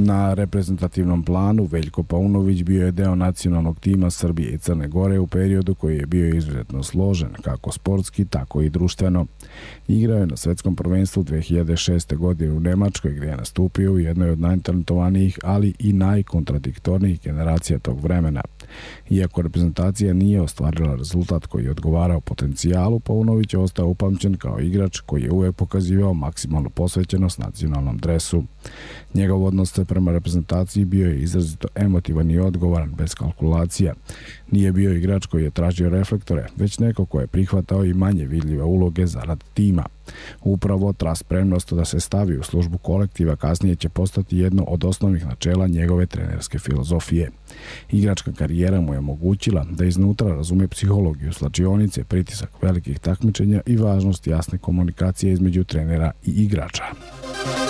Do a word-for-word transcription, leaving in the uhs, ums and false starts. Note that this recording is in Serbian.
Na reprezentativnom planu Veljko Paunović bio je deo nacionalnog tima Srbije i Crne Gore u periodu koji je bio izuzetno složen, kako sportski, tako i društveno. Igrao je na svetskom prvenstvu dve hiljade šeste. godine u Nemačkoj, gdje je nastupio u jednoj od najtalentovanijih, ali i najkontradiktornijih generacija tog vremena. Iako reprezentacija nije ostvarila rezultat koji je odgovarao potencijalu, Paunović je ostao upamćen kao igrač koji je uvek pokazivao maksimalnu posvećenost nacionalnom dresu. Njegov odnos prema reprezentaciji bio je izrazito emotivan i odgovoran, bez kalkulacija. Nije bio igrač koji je tražio reflektore, već neko ko je prihvatao i manje vidljive uloge zarad tima. Upravo ta spremnost da se stavi u službu kolektiva kasnije će postati jedno od osnovnih načela njegove trenerske filozofije. Igračka karijera mu je omogućila da iznutra razume psihologiju slačionice, pritisak velikih takmičenja i važnost jasne komunikacije između trenera i igrača.